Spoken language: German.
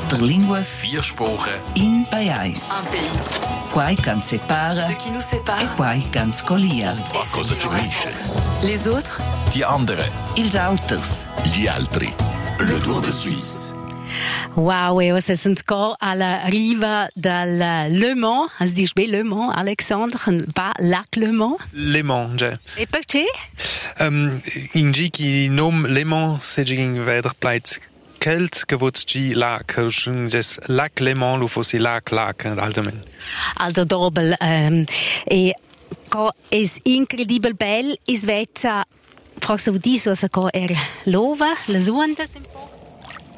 4 linguas, 4 Sprachen, in pajais. Un pays. Quai can separa, Ce qui nous sépare. e quai can scolia. was cosa ci unisce. Les autres. Die anderen. Ils auters. Gli altri. Le Tour de Suisse. Wow, e ora sunt qua alla riva del Le Mans, es dice bene Le Mans, Alexandre, pas Lac Le Mans. Le Mans, già. E perché? In G nom Le Mans se ging veder pleit kelt gewot G lac, des lac Le Mans lo fossi lac altemen. Also doppel, e qua es incredibile bel, is vezza, fragst du dies, was qua lova, le suondas un po'?